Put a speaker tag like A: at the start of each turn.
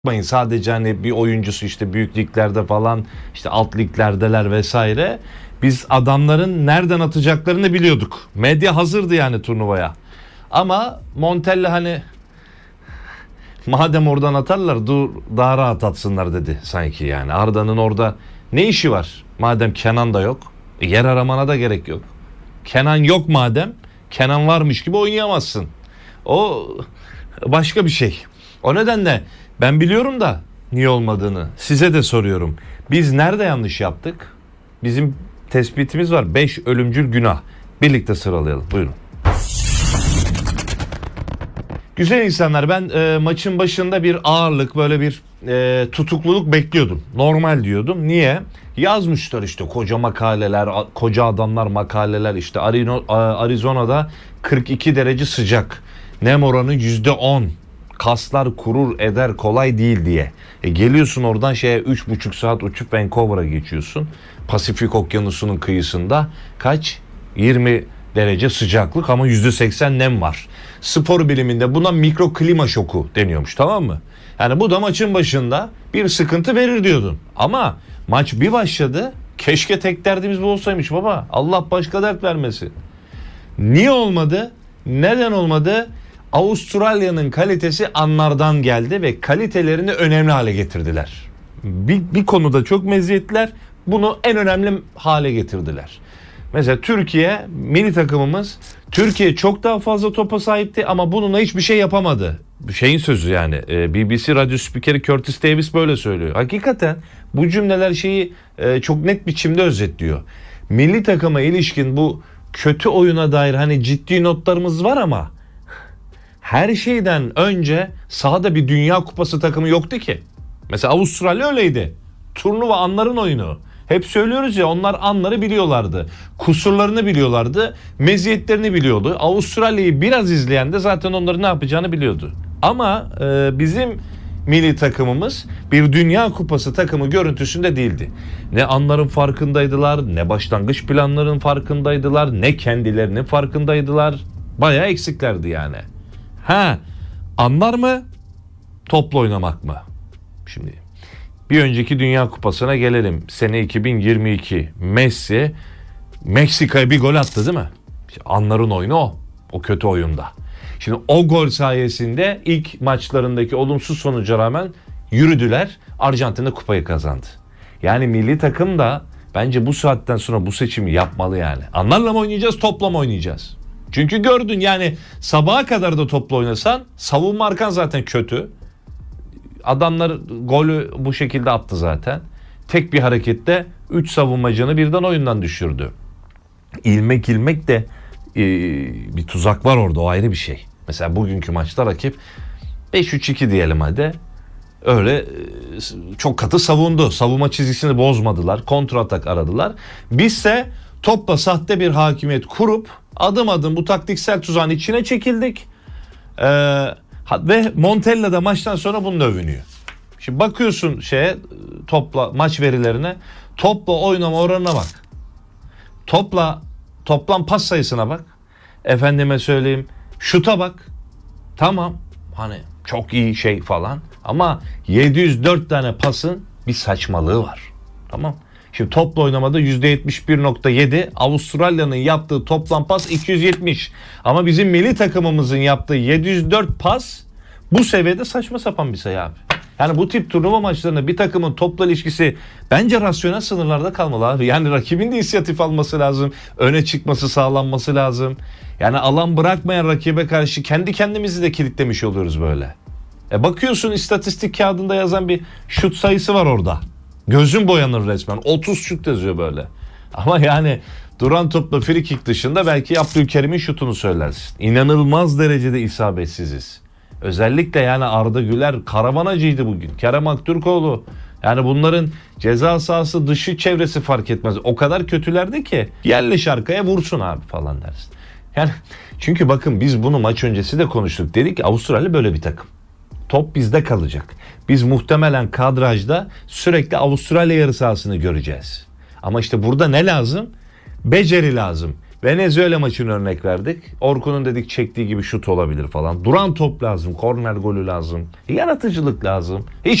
A: Bakmayın sadece hani bir oyuncusu işte büyük liglerde falan işte alt liglerdeler vesaire. Biz adamların nereden atacaklarını biliyorduk. Medya hazırdı yani turnuvaya. Ama Montella hani madem oradan atarlar dur daha rahat atsınlar dedi sanki yani. Arda'nın orada ne işi var? Madem Kenan da yok. Yer aramana da gerek yok. Kenan yok madem. Kenan varmış gibi oynayamazsın. O başka bir şey. O nedenle ben biliyorum da niye olmadığını. Size de soruyorum. Biz nerede yanlış yaptık? Bizim tespitimiz var. 5 ölümcül günah. Birlikte sıralayalım. Buyurun. Güzel insanlar, ben maçın başında bir ağırlık, böyle bir tutukluluk bekliyordum. Normal diyordum. Niye? Yazmışlar işte koca makaleler, koca adamlar makaleler, işte Arizona'da 42 derece sıcak. Nem oranı %10. Kaslar kurur eder, kolay değil diye. Geliyorsun oradan 3,5 saat uçup Vancouver'a geçiyorsun. Pasifik Okyanusu'nun kıyısında kaç? 20 derece sıcaklık ama %80 nem var. Spor biliminde buna mikroklima şoku deniyormuş, tamam mı? Yani bu da maçın başında bir sıkıntı verir diyordun. Ama maç bir başladı. Keşke tek derdimiz bu olsaymış baba. Allah başka dert vermesin. Niye olmadı? Neden olmadı? Avustralya'nın kalitesi anlardan geldi ve kalitelerini önemli hale getirdiler. Bir konuda çok meziyetler, bunu en önemli hale getirdiler. Mesela Türkiye milli takımımız, Türkiye çok daha fazla topa sahipti ama bununla hiçbir şey yapamadı. Şeyin sözü yani, BBC radyo spikeri Curtis Davis böyle söylüyor. Hakikaten bu cümleler şeyi çok net biçimde özetliyor. Milli takıma ilişkin bu kötü oyuna dair hani ciddi notlarımız var ama her şeyden önce sahada bir Dünya Kupası takımı yoktu ki. Mesela Avustralya öyleydi. Turnuva anların oyunu. Hep söylüyoruz ya, onlar anları biliyorlardı. Kusurlarını biliyorlardı. Meziyetlerini biliyordu. Avustralya'yı biraz izleyen de zaten onların ne yapacağını biliyordu. Ama bizim milli takımımız bir Dünya Kupası takımı görüntüsünde değildi. Ne anların farkındaydılar, ne başlangıç planların farkındaydılar, ne kendilerinin farkındaydılar. Bayağı eksiklerdi yani. Anlar mı? Topla oynamak mı? Şimdi bir önceki Dünya Kupası'na gelelim. Sene 2022. Messi Meksika'ya bir gol attı değil mi? İşte anların oyunu o. O kötü oyunda. Şimdi o gol sayesinde ilk maçlarındaki olumsuz sonuca rağmen yürüdüler. Arjantin'de kupayı kazandı. Yani milli takım da bence bu saatten sonra bu seçimi yapmalı yani. Anlarla mı oynayacağız, topla mı oynayacağız? Çünkü gördün yani, sabaha kadar da topla oynasan savunma arkan zaten kötü. Adamlar golü bu şekilde attı zaten. Tek bir harekette 3 savunmacını birden oyundan düşürdü. İlmek de bir tuzak var orada, o ayrı bir şey. Mesela bugünkü maçta rakip 5-3-2 diyelim hadi. Öyle çok katı savundu. Savunma çizgisini bozmadılar. Kontratak aradılar. Bizse topla sahte bir hakimiyet kurup adım adım bu taktiksel tuzağın içine çekildik. Ve Montella da maçtan sonra bunu övünüyor. Şimdi bakıyorsun topla maç verilerine, topla oynama oranına bak. Toplam pas sayısına bak. Efendime söyleyeyim, şuta bak. Tamam, hani çok iyi şey falan ama 704 tane pasın bir saçmalığı var. Tamam. Şimdi topla oynamada %71.7, Avustralya'nın yaptığı toplam pas 270. Ama bizim milli takımımızın yaptığı 704 pas bu seviyede saçma sapan bir sayı abi. Yani bu tip turnuva maçlarında bir takımın topla ilişkisi bence rasyonel sınırlarda kalmalı abi. Yani rakibin de inisiyatif alması lazım. Öne çıkması sağlanması lazım. Yani alan bırakmayan rakibe karşı kendi kendimizi de kilitlemiş oluyoruz böyle. Bakıyorsun istatistik kağıdında yazan bir şut sayısı var orada. Gözün boyanır resmen. 30 şut yazıyor böyle. Ama yani duran topla free kick dışında belki Abdülkerim'in şutunu söylersin. İnanılmaz derecede isabetsiziz. Özellikle yani Arda Güler karavanacıydı bugün. Kerem Aktürkoğlu. Yani bunların ceza sahası dışı çevresi fark etmez. O kadar kötülerdi ki yerleş arkaya vursun abi falan dersin. Yani çünkü bakın biz bunu maç öncesi de konuştuk. Dedik ki Avustralya böyle bir takım. Top bizde kalacak. Biz muhtemelen kadrajda sürekli Avustralya yarı sahasını göreceğiz. Ama işte burada ne lazım? Beceri lazım. Venezuela maçını örnek verdik. Orkun'un dedik çektiği gibi şut olabilir falan. Duran top lazım, korner golü lazım, yaratıcılık lazım. Hiç